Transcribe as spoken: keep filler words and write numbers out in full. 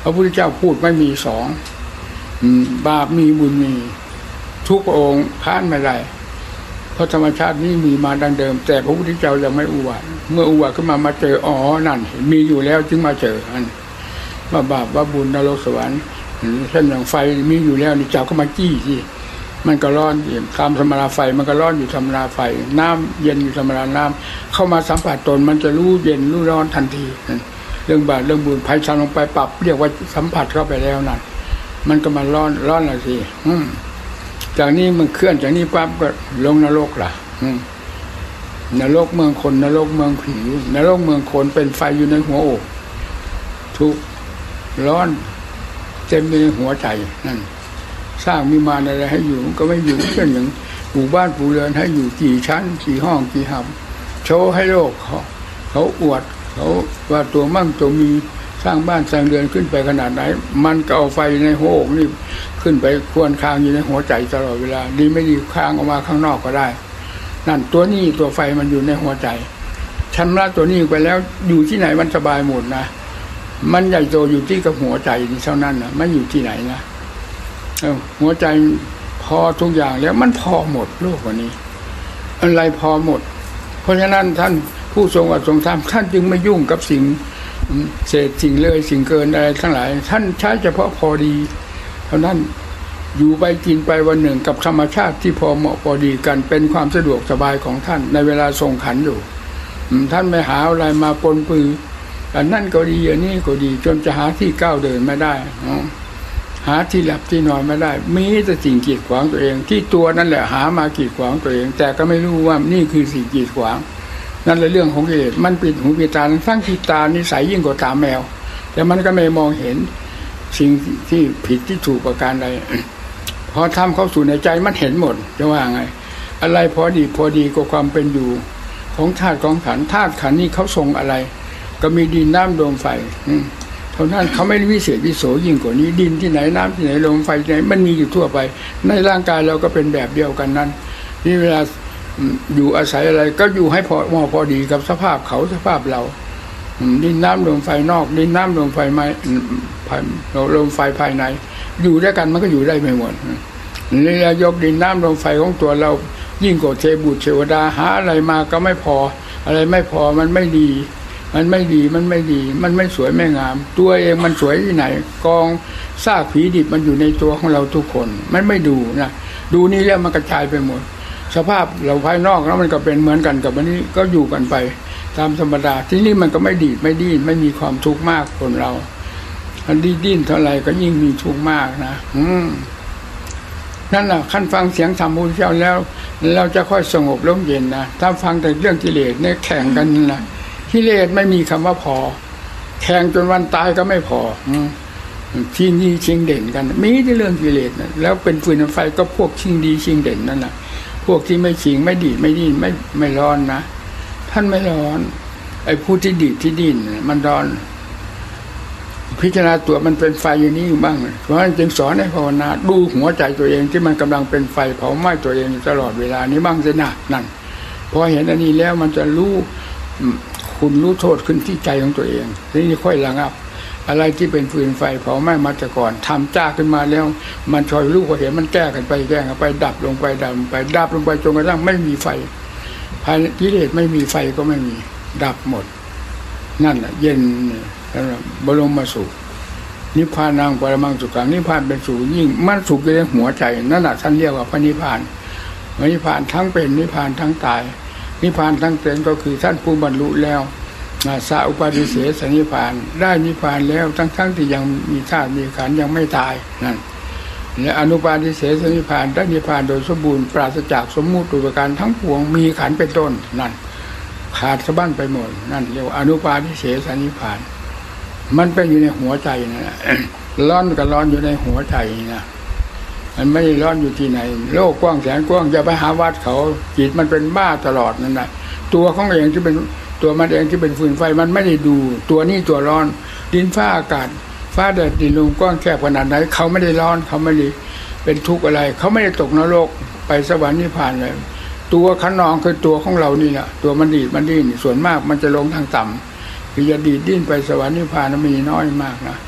ระพุทธเจ้าพูดไม่มีสองบาปมีบุญมีทุกพระองค์ค้านไม่ได้เพราะธรรมชาตินี้มีมาดังเดิมแต่พระพุทธเจ้ายังไม่อุบัติเมื่ออุบัติขึ้นมามาเจออ๋อนั่นมีอยู่แล้วจึงมาเจออันว่าบาปว่าบุญนรกสวรรค์เช่นอย่างไฟมีอยู่แล้วนี่เจ้าก็มาจี้ที่มันก็ร้อนตามธรรมดาไฟมันก็ร้อนอยู่ธรรมดาไฟน้ำเย็นอยู่ธรรมดาน้ำเข้ามาสัมผัสตนมันจะรู้เย็นรู้ร้อนทันทีเรื่องบาปเรื่องบุญภัยชันลงไปปรับเรียกว่าสัมผัสเข้าไปแล้วนั่นมันก็มาร้อนร้อนละสิจากนี้มันเคลื่อนจากนี้ปั๊บก็ลงนรกล่ะนรกเมืองคนนรกเมืองผีนรกเมืองคนเป็นไฟอยู่ในหัวอกทุกร้อนเต็มในหัวใจนั่นสร้างมีมานอะไรให้อยู่ก็ไม่อยู่เช่นอย่างหมู่บ้านปูเรือนให้อยู่กี่ชั้นกี่ห้องกี่หับโชว์ให้โลกเขาเขาอวดเขาว่าตัวมั่งตัวมีสร้างบ้านสร้างเรือนขึ้นไปขนาดไหนมันก็เอาไฟในหัวอกนี่ขึ้นไปควนคางอยู่ในหัวใจตลอดเวลาดีไม่ดีค้างออกมาข้างนอกก็ได้นั่นตัวนี้ตัวไฟมันอยู่ในหัวใจชำระตัวนี้ไปแล้วอยู่ที่ไหนมันสบายหมดนะมันใหญ่โตอยู่ที่กับหัวใจนี่เท่านั้นนะไม่อยู่ที่ไหนนะเออหัวใจพอทุกอย่างแล้วมันพอหมดโลกวันนี้อะไรพอหมดเพราะฉะนั้นท่านผู้ทรงอัตทรงธรรมท่านจึงไม่ยุ่งกับสิ่งเศษสิ่งเลยสิ่งเกินอะไรทั้งหลายท่านใช้เฉพาะพอดีเท่านั้นอยู่ไปกินไปวันหนึ่งกับธรรมชาติที่พอเหมาะพอดีกันเป็นความสะดวกสบายของท่านในเวลาทรงขันอยู่ท่านไม่หาอะไรมาปนปืออันนั่นก็ดีอันนี้ก็ดีจนจะหาที่ก้าวเดินไม่ได้หาที่หลับที่นอนไม่ได้มีแต่สิ่งกีดขวางตัวเองที่ตัวนั่นแหละหามากีดขวางตัวเองแต่ก็ไม่รู้ว่านี่คือสิ่งกีดขวางนั่นแหละเรื่องของกิเลสมันปิดหูปิดตาทั้งที่ตานิสัยยิ่งกว่าตาแมวแต่มันก็ไม่มองเห็นสิ่งที่ผิดที่ถูกประการใดพอทำเข้าสู่ในใจมันเห็นหมดจะว่าไงอะไรพอดีพอดีกับความเป็นอยู่ของธาตุของขันธ์ธาตุขันธ์นี่เขาทรงอะไรก็มีดินน้ำลมไฟเท่านั้นเขาไม่วิเศษวิโสยิ่งกว่านี้ดินที่ไหนน้ำที่ไหนลมไฟที่ไหนมันมีอยู่ทั่วไปในร่างกายเราก็เป็นแบบเดียวกันนั้นนี่เวลาอยู่อาศัยอะไรก็อยู่ให้พอเหมาะพอดีกับสภาพเขาสภาพเราดินน้ำลมไฟนอกดินน้ำลมไฟไม่ลมไฟภายในอยู่ด้วยกันมันก็อยู่ได้ไม่หมดนี่เรายกดินน้ำลมไฟของตัวเรายิ่งกว่าเทบุตรเทวดาหาอะไรมาก็ไม่พออะไรไม่พอมันไม่ดีมันไม่ดีมันไม่ดีมันไม่สวยไม่งามตัวเองมันสวยที่ไหนกองซากผีดิบมันอยู่ในตัวของเราทุกคนมันไม่ดูนะดูนี่แล้วมันกระจายไปหมดสภาพเราภายนอกแล้วมันก็เป็นเหมือนกันกับอันนี้ก็อยู่กันไปตามธรรมดาที่นี่มันก็ไม่ดีไม่ดิ้นไม่มีความทุกข์มากคนเราอันดิ้นดิ้นเท่าไหร่ก็ยิ่งมีทุกข์มากนะอืมนั่นแหละขั้นฟังเสียงธรรมพุทธเจ้าแล้วเราจะค่อยสงบร่มเย็นนะถ้าฟังแต่เรื่องกิเลสเนี่ยแข่งกันนะกิเลสไม่มีคำว่าพอแข่งจนวันตายก็ไม่พอชิงดีชิงเด่นกันมีแต่เรื่องกิเลสนะแล้วเป็นฟืนไฟก็พวกชิงดีชิงเด่นนั่นแหละพวกที่ไม่ชิงไม่ดีไม่ดิ้นไม่ไม่ร้อนนะท่านไม่ร้อนไอ้ผู้ที่ดีที่ดิ้นมันร้อนพิจารณาตัวมันเป็นไฟอย่างนี้อยู่บ้างเพราะฉะนั้นจึงสอนให้ภาวนาดูหัวใจตัวเองที่มันกำลังเป็นไฟเผาไหม้ตัวเองตลอดเวลานี้บ้างสินะนั่นพอเห็นอันนี้แล้วมันจะรู้คุณรู้โทษขึ้นที่ใจของตัวเองทีนี้ค่อยระงับอะไรที่เป็นฟืนไฟเผาไหม้มาแต่ก่อนทำจ้าขึ้นมาแล้วมันชอยรู้ก็เห็นมันแก้กันไปแก้กันไปดับลงไปดับลงไปดับลงไปจนกระทั่งไม่มีไฟภายในกิเลสไม่มีไฟก็ไม่มีดับหมดนั่นแหละเย็นบรมสุขนิพพานังปรมังสุขังนิพพานเป็นสุขยิ่งมันสุขอยู่ในหัวใจนั่นแหละท่านเรียกว่าพระนิพพานนิพพานทั้งเป็นนิพพานทั้งตายนิพพานทั้งเป็นก็คือท่านผู้บรรลุแล้วสาอุปาทิเสสนิพพานได้นิพพานแล้วทั้งๆ ท, ที่ยังมีธาตุมีขันธ์ยังไม่ตายนั่นและอนุปาทิเสสนิพพานได้นิพพานโดยสมบูรณ์ปราศจากสมมุติอุปการทั้งปวงมีขันธ์เป็นต้นนั่นขาดสะบั้นไปหมดนั่นเรียกว่าอนุปาทิเสสนิพพานมันเป็นอยู่ในหัวใจนั่นแหละร้อนกับร้อนอยู่ในหัวใจนะมันไม่ได้ร้อนอยู่ที่ไหนโลกกว้างแสนกว้างจะไปหาวัดเขาจิตมันเป็นบ้าตลอดนั่นแหละตัวของเองที่เป็นตัวมันเองที่เป็นฟืนไฟมันไม่ได้ดูตัวนี้ตัวร้อนดินฟ้าอากาศฟ้าแดดดินลมกว้างแคบขนาดไหนเขาไม่ได้ร้อนเขาไม่ได้เป็นทุกข์อะไรเขาไม่ได้ตกนรกไปสวรรค์นิพพานเลยตัวขนองคือตัวของเรานี่แหละตัวมันดีดมันดิ้นส่วนมากมันจะลงทางต่ำคือจะดีดดิ้นไปสวรรค์นิพพานมีน้อยมากนะ